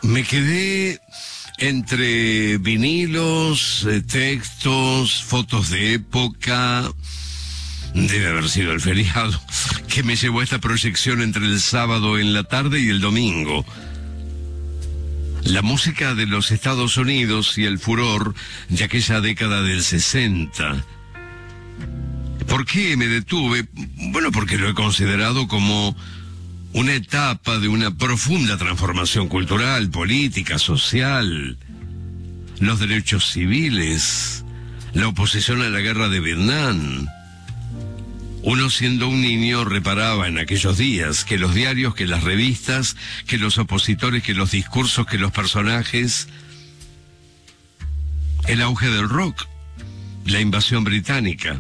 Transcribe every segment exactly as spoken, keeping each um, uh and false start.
Me quedé entre vinilos, eh, textos, fotos de época. Debe haber sido el feriado que me llevó a esta proyección entre el sábado en la tarde y el domingo. La música de los Estados Unidos y el furor de aquella década del sesenta. ¿Por qué me detuve? Bueno, porque lo he considerado como una etapa de una profunda transformación cultural, política, social, los derechos civiles, la oposición a la guerra de Vietnam. Uno, siendo un niño, reparaba en aquellos días que los diarios, que las revistas, que los opositores, que los discursos, que los personajes, el auge del rock, la invasión británica.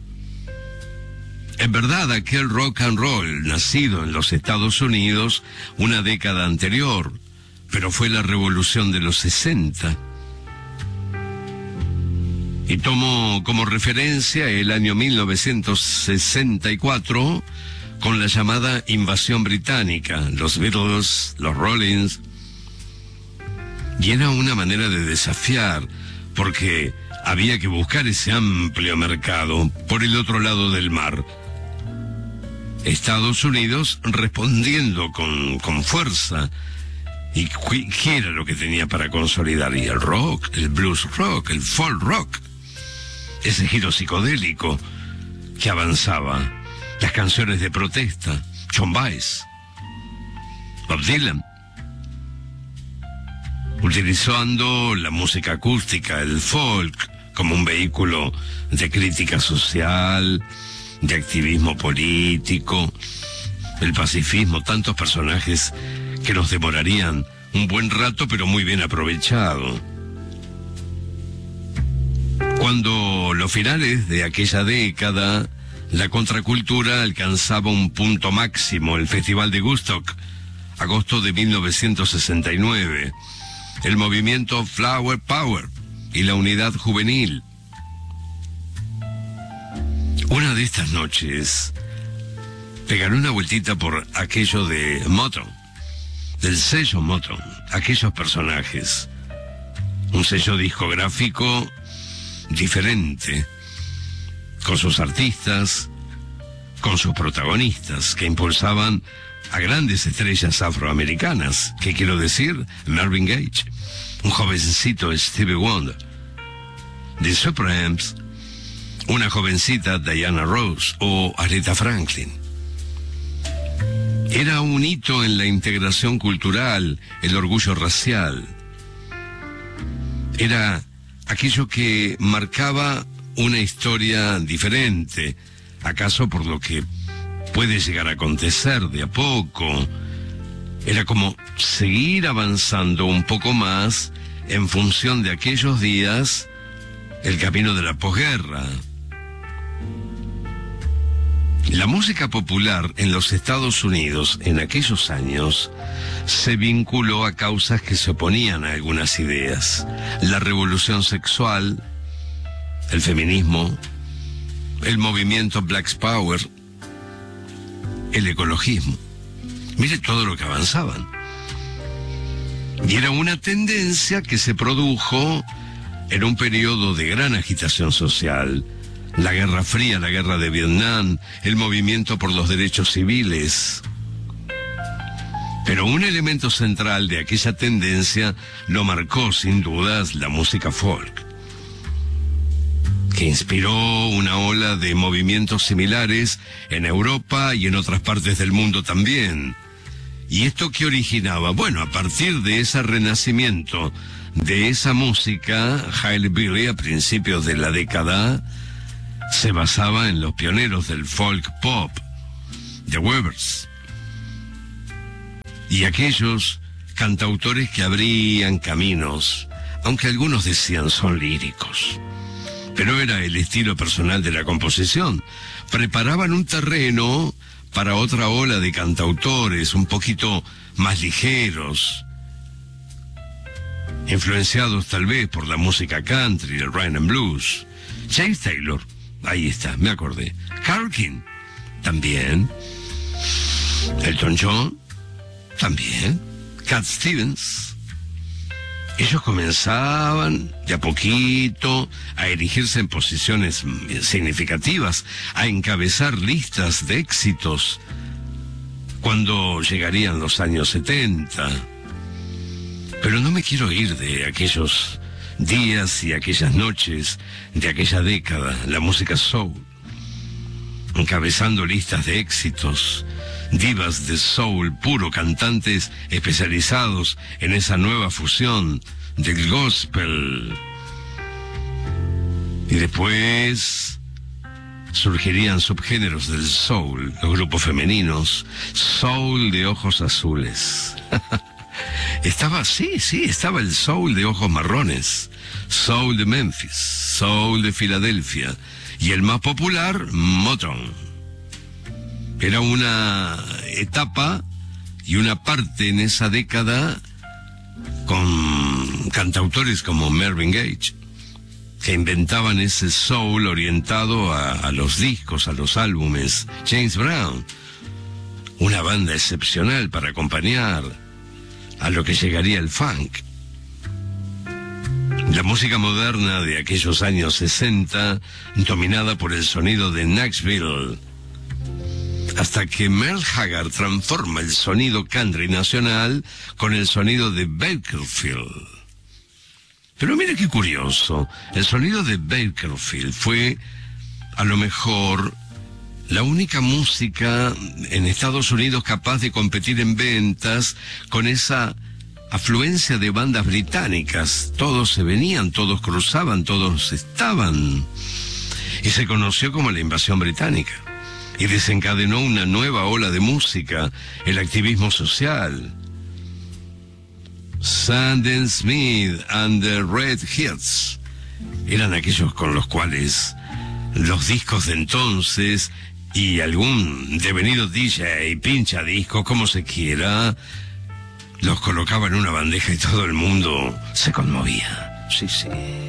En verdad, aquel rock and roll, nacido en los Estados Unidos una década anterior, pero fue la revolución de los sesenta. Y tomo como referencia el año mil novecientos sesenta y cuatro, con la llamada invasión británica, los Beatles, los Rollins. Y era una manera de desafiar, porque había que buscar ese amplio mercado por el otro lado del mar. Estados Unidos respondiendo con, con fuerza. ¿Y qué era lo que tenía para consolidar? Y el rock, el blues rock, el folk rock. Ese giro psicodélico que avanzaba. Las canciones de protesta. John Baez. Bob Dylan. Utilizando la música acústica, el folk, como un vehículo de crítica social, de activismo político, el pacifismo, tantos personajes que nos demorarían un buen rato, pero muy bien aprovechado. Cuando los finales de aquella década, la contracultura alcanzaba un punto máximo, el Festival de Woodstock, agosto de mil novecientos sesenta y nueve, el movimiento Flower Power y la unidad juvenil. Una de estas noches pegaré una vueltita por aquello de Motown, del sello Motown, aquellos personajes. Un sello discográfico diferente, con sus artistas, con sus protagonistas, que impulsaban a grandes estrellas afroamericanas. ¿Qué quiero decir? Marvin Gaye, un jovencito Stevie Wonder, The Supremes, una jovencita Diana Ross o Aretha Franklin. Era un hito en la integración cultural, el orgullo racial. Era aquello que marcaba una historia diferente, acaso por lo que puede llegar a acontecer de a poco. Era como seguir avanzando un poco más en función de aquellos días, el camino de la posguerra. La música popular en los Estados Unidos en aquellos años se vinculó a causas que se oponían a algunas ideas. La revolución sexual, el feminismo, el movimiento Black Power, el ecologismo. Mire todo lo que avanzaban. Y era una tendencia que se produjo en un periodo de gran agitación social. La Guerra Fría, la Guerra de Vietnam, el movimiento por los derechos civiles. Pero un elemento central de aquella tendencia lo marcó sin dudas la música folk, que inspiró una ola de movimientos similares en Europa y en otras partes del mundo también. ¿Y esto qué originaba? Bueno, a partir de ese renacimiento de esa música, Haile Billy a principios de la década se basaba en los pioneros del folk pop, The Weavers, y aquellos cantautores que abrían caminos, aunque algunos decían son líricos, pero era el estilo personal de la composición. Preparaban un terreno para otra ola de cantautores un poquito más ligeros, influenciados tal vez por la música country, el rhythm and blues. James Taylor, ahí está, me acordé. Carole King, también. Elton John, también. Cat Stevens, Ellos comenzaban, de a poquito, a erigirse en posiciones significativas, a encabezar listas de éxitos, cuando llegarían los años setenta. Pero no me quiero ir de aquellos días y aquellas noches de aquella década, la música soul, encabezando listas de éxitos, divas de soul puro, cantantes especializados en esa nueva fusión del gospel. Y después surgirían subgéneros del soul, los grupos femeninos, soul de ojos azules. Estaba, sí, sí, estaba el soul de ojos marrones, soul de Memphis, soul de Filadelfia, y el más popular, Motown. Era una etapa y una parte en esa década con cantautores como Marvin Gaye, que inventaban ese soul orientado a, a los discos, a los álbumes. James Brown, una banda excepcional para acompañar a lo que llegaría el funk. La música moderna de aquellos años sesenta, dominada por el sonido de Nashville, hasta que Merle Haggard transforma el sonido country nacional con el sonido de Bakersfield. Pero mire qué curioso, el sonido de Bakersfield fue, a lo mejor, la única música en Estados Unidos capaz de competir en ventas con esa afluencia de bandas británicas. Todos se venían, todos cruzaban, todos estaban. Y se conoció como la invasión británica. Y desencadenó una nueva ola de música, el activismo social. Sam Smith and the Red Hits eran aquellos con los cuales los discos de entonces y algún devenido D J, pincha disco, como se quiera, los colocaba en una bandeja y todo el mundo se conmovía. Sí, sí.